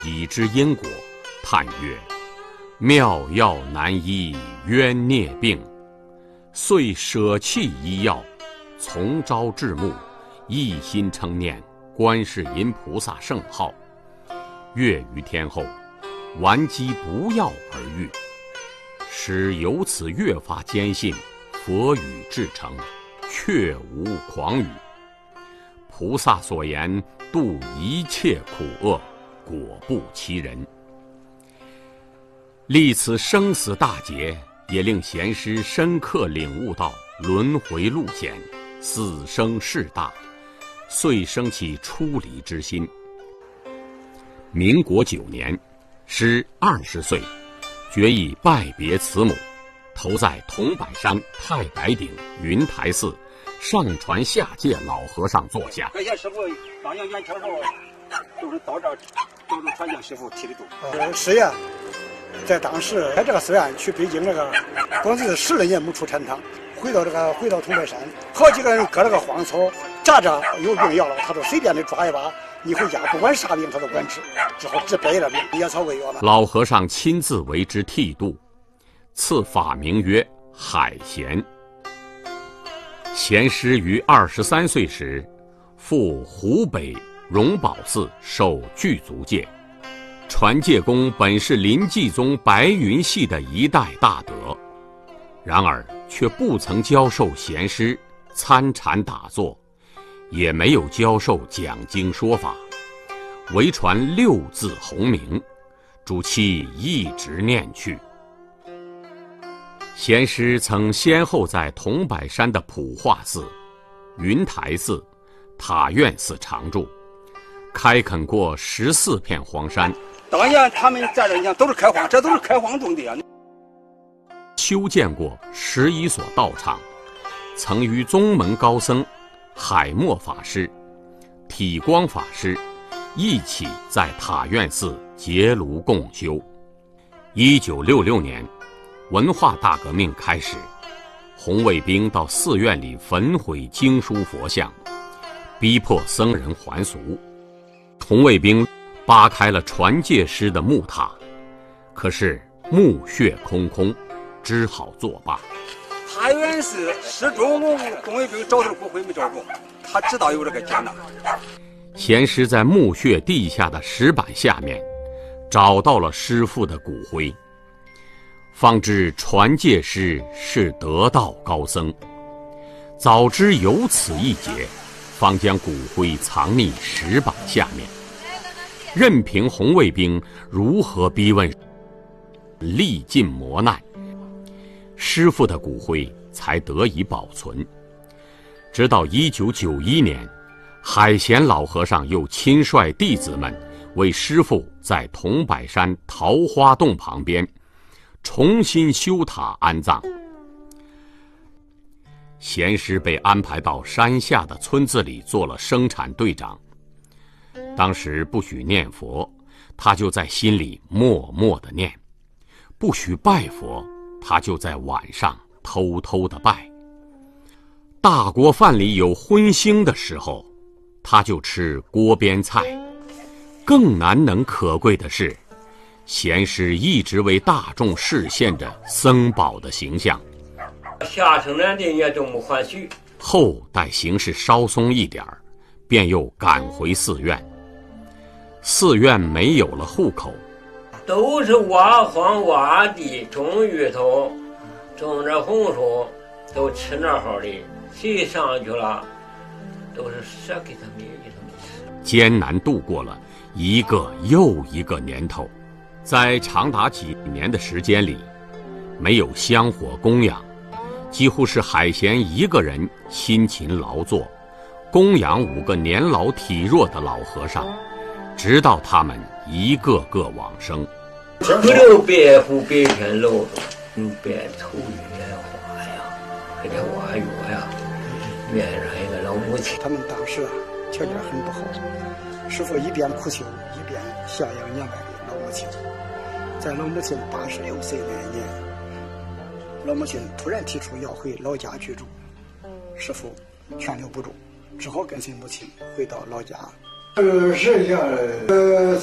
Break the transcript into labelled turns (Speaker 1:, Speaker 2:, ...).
Speaker 1: 已知因果，叹曰：妙药难医冤孽病，遂舍弃医药，从朝至暮，一心称念观世音菩萨圣号。月余天后，顽疾不药而愈，使由此越发坚信佛语至诚，确无诳语。菩萨所言度一切苦厄，果不其人。历此生死大劫，也令贤师深刻领悟到轮回路险，死生事大，遂生起出离之心。民国9年，师20岁，决意拜别慈母，投在桐柏山太白顶云台寺上传下界老和尚座下。
Speaker 2: 快些师傅当年元朝时候都是到这儿都是传教师傅提的度。
Speaker 3: 师爷在当时在这个寺院去北京这个光是10来年没出禅堂，回到桐柏山，好几个人割了个荒草，扎着有病要了，他都随便的抓一把，你回家不管啥病他都管治，之后治百了病，野草为药嘛。
Speaker 1: 老和尚亲自为之剃度，赐法名曰海贤。贤师于23岁时，赴湖北荣宝寺受具足戒。传戒公本是临济宗白云系的一代大德，然而却不曾教授贤师参禅打坐，也没有教授讲经说法，唯传6字洪名，主其一直念去。贤师曾先后在桐柏山的普化寺、云台寺、塔院寺常住，开垦过14片荒山。
Speaker 2: 当年他们在这你看都是开荒，这都是开荒种地啊。
Speaker 1: 修建过11所道场，曾与宗门高僧海默法师、体光法师一起在塔院寺结庐共修。1966年，文化大革命开始，红卫兵到寺院里焚毁经书佛像，逼迫僧人还俗。红卫兵扒开了传戒师的木塔，可是墓穴空空，只好作罢。
Speaker 2: 塔院寺始终红卫兵找到骨灰没找着，他知道有这个劫难。
Speaker 1: 贤师在墓穴地下的石板下面找到了师父的骨灰，方知传戒师是得道高僧，早知有此一劫，方将骨灰藏匿石板下面，任凭红卫兵如何逼问，历尽磨难，师父的骨灰才得以保存。直到1991年，海贤老和尚又亲率弟子们为师父在桐柏山桃花洞旁边重新修塔安葬。贤师被安排到山下的村子里做了生产队长。当时不许念佛，他就在心里默默地念；不许拜佛，他就在晚上偷偷地拜。大锅饭里有荤腥的时候，他就吃锅边菜。更难能可贵的是，贤师一直为大众示现着僧宝的形象。
Speaker 4: 下生人的也都没还许。
Speaker 1: 后待形势稍松一点，便又赶回寺院。寺院没有了户口，
Speaker 4: 都是挖荒挖地，种芋头，种着红薯，都吃那好的，谁上去了都是舍给他们吃。
Speaker 1: 艰难度过了一个又一个年头，在长达几年的时间里，没有香火供养，几乎是海贤一个人辛勤劳作，供养5个年老体弱的老和尚，直到他们一个个往生。
Speaker 4: 不留白虎白天露，白头莲花呀，还得挖药呀，院上一个老母亲。
Speaker 3: 他们当时条件很不好，师父一边苦修一边孝养200个老母亲。在老母亲86岁那年，老母亲突然提出要回老家居住，师父劝留不住，只好跟随母亲回到老家。是呀，